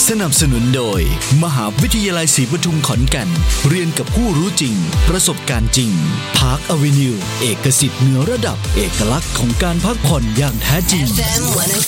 สนับสนุนโดยมหาวิทยาลัยศรีปทุมขอนแก่นเรียนกับผู้รู้จริงประสบการณ์จริงพาร์คอเวนิวเอกสิทธิ์เหนือระดับเอกลักษณ์ของการพักผ่อนอย่างแท้จริง